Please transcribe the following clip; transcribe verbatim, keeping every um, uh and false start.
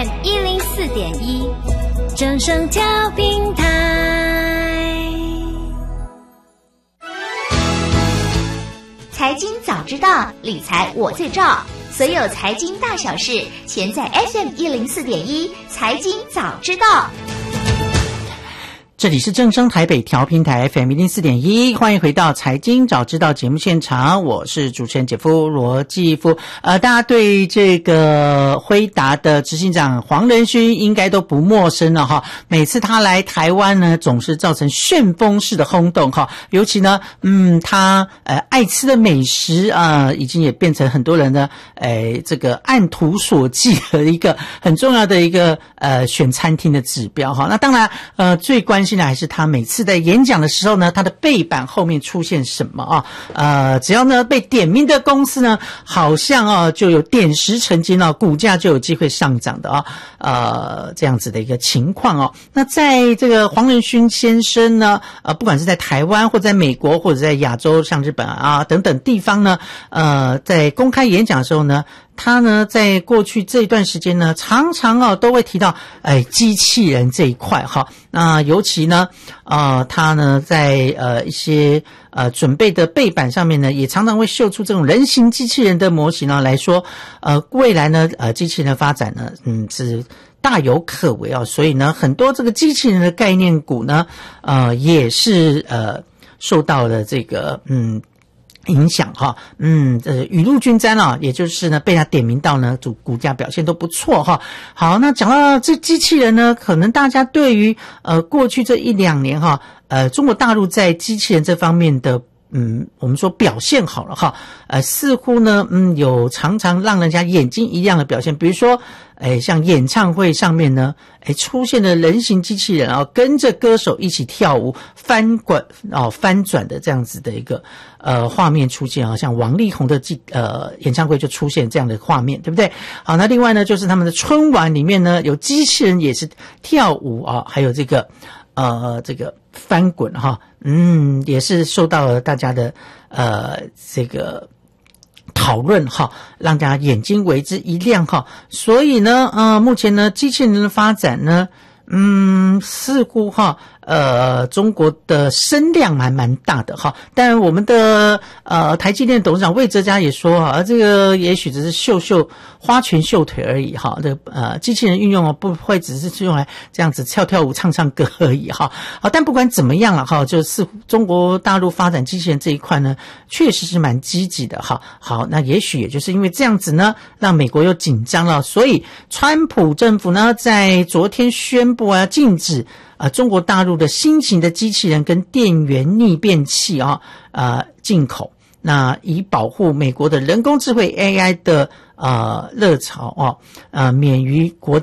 M 一零四点一，正声调平台。 财经早知道，理财我最照。所有财经大小事，全在 F M 一零四点一财经早知道。 这里是正声台北调频台 F M 一零四点一，欢迎回到财经早知道节目现场，我是主持人姐夫罗继夫。呃，大家对这个辉达的执行长黄仁勋应该都不陌生了哈。每次他来台湾呢，总是造成旋风式的轰动哈。尤其呢，嗯，他呃爱吃的美食啊、呃，已经也变成很多人的呃这个按图索骥的一个很重要的一个呃选餐厅的指标哈。那当然呃最关心还是他每次在演讲的时候呢，他的背板后面出现什么啊？呃，只要呢被点名的公司呢，好像啊就有点石成金啊，股价就有机会上涨的啊，呃，这样子的一个情况哦。那在这个黄仁勋先生呢，呃，不管是在台湾或在美国或者在亚洲，像日本啊等等地方呢，呃，在公开演讲的时候呢，他呢在过去这一段时间呢，常常啊都会提到哎机器人这一块哈。那尤其呢呃他呢在呃一些呃准备的背板上面呢，也常常会秀出这种人形机器人的模型呢来说，呃未来呢呃机器人的发展呢嗯是大有可为啊。所以呢很多这个机器人的概念股呢呃也是呃受到了这个嗯影响哈，嗯，呃，雨露均沾啊，也就是呢，被他点名到呢，股股价表现都不错哈。好，那讲到这机器人呢，可能大家对于呃过去这一两年哈，呃，中国大陆在机器人这方面的嗯，我们说表现好了哈，呃，似乎呢，嗯，有常常让人家眼睛一亮的表现，比如说，哎，像演唱会上面呢，哎，出现了人形机器人啊，跟着歌手一起跳舞、翻滚哦、翻转的这样子的一个呃画面出现啊，像王力宏的记呃演唱会就出现这样的画面，对不对？好，那另外呢，就是他们的春晚里面呢，有机器人也是跳舞啊，还有这个呃这个翻滚哈，嗯，也是受到了大家的呃这个讨论哈，让大家眼睛为之一亮哈。所以呢，呃，目前呢，机器人的发展呢，嗯，似乎哈，呃，中国的声量还蛮大的哈。但我们的呃台积电董事长魏哲嘉也说啊，这个也许只是秀秀花拳绣腿而已哈。这个呃机器人运用哦，不会只是用来这样子跳跳舞、唱唱歌而已哈。好，但不管怎么样了哈，就似乎中国大陆发展机器人这一块呢，确实是蛮积极的哈。好，那也许也就是因为这样子呢，让美国又紧张了，所以川普政府呢在昨天宣布啊，禁止呃中国大陆的新型的机器人跟电源逆变器啊呃进口，那以保护美国的人工智慧 A I 的呃热潮哦，呃免于国